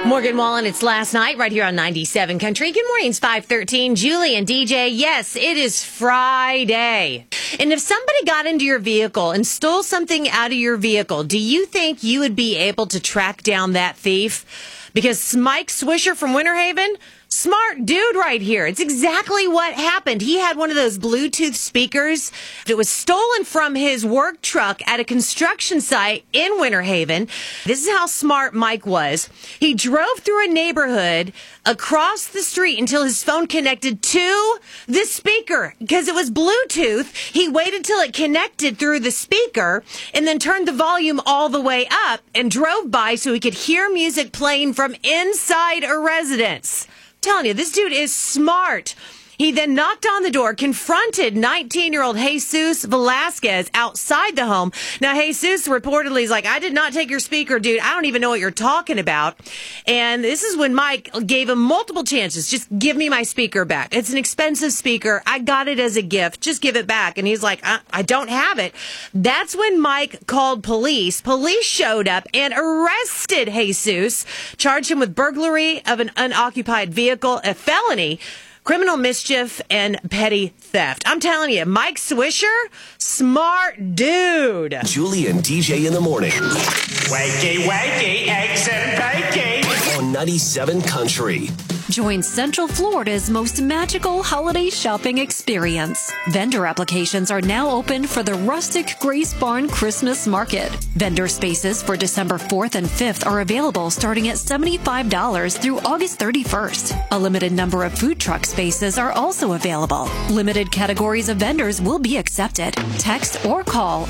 Morgan Wallen, it's Last Night right here on 97 Country. Good morning, it's 5:13. Julie and DJ, yes, it is Friday. And if somebody got into your vehicle and stole something out of your vehicle, do you think you would be able to track down that thief? Because Mike Swisher from Winter Haven, smart dude right here. It's exactly what happened. He had one of those Bluetooth speakers. It was stolen from his work truck at a construction site in Winter Haven. This is how smart Mike was. He drove through a neighborhood across the street until his phone connected to the speaker. Because it was Bluetooth, he waited till it connected through the speaker and then turned the volume all the way up and drove by so he could hear music playing from inside a residence. Telling you, this dude is smart. He then knocked on the door, confronted 19-year-old Jesus Velasquez outside the home. Now, Jesus reportedly is like, I did not take your speaker, dude. I don't even know what you're talking about. And this is when Mike gave him multiple chances. Just give me my speaker back. It's an expensive speaker. I got it as a gift. Just give it back. And he's like, I don't have it. That's when Mike called police. Police showed up and arrested Jesus, charged him with burglary of an unoccupied vehicle, a felony, criminal mischief, and petty theft. I'm telling you, Mike Swisher, smart dude. Julie and DJ in the morning. Wakey, wakey, eggs and bacon. On 97 Country. Join Central Florida's most magical holiday shopping experience. Vendor applications are now open for the Rustic Grace Barn Christmas Market. Vendor spaces for December 4th and 5th are available starting at $75 through August 31st. A limited number of food truck spaces are also available. Limited categories of vendors will be accepted. Text or call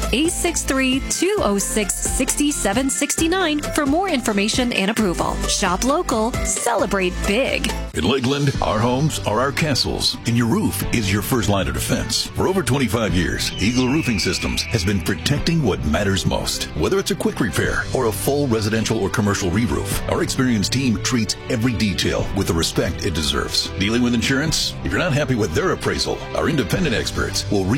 863-206-6769 for more information and approval. Shop local, celebrate big. In Lakeland, our homes are our castles, and your roof is your first line of defense. For over 25 years, Eagle Roofing Systems has been protecting what matters most. Whether it's a quick repair or a full residential or commercial re-roof, our experienced team treats every detail with the respect it deserves. Dealing with insurance? If you're not happy with their appraisal, our independent experts will